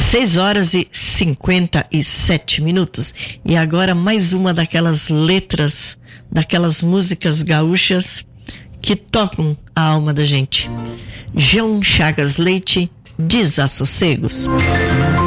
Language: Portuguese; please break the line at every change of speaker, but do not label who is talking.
6h57. E agora mais uma daquelas letras, daquelas músicas gaúchas que tocam a alma da gente. João Chagas Leite, Desassossegos.